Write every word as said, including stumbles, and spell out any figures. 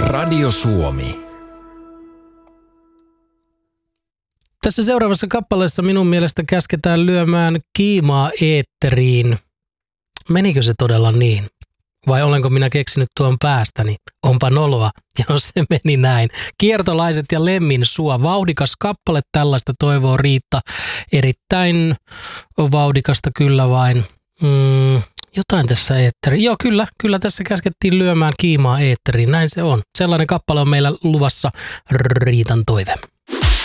Radio Suomi. Tässä seuraavassa kappaleessa minun mielestä käsketään lyömään kiimaa eetteriin. Menikö se todella niin? Vai olenko minä keksinyt tuon päästäni? Onpa noloa, jos se meni näin. Kiertolaiset ja Lemmin sua. Vauhdikas kappale, tällaista toivoo Riitta. Erittäin vauhdikasta kyllä vain. Mm, jotain tässä eetteriin. Joo, kyllä, kyllä tässä käskettiin lyömään kiimaa eetteriin. Näin se on. Sellainen kappale on meillä luvassa, Riitan toive.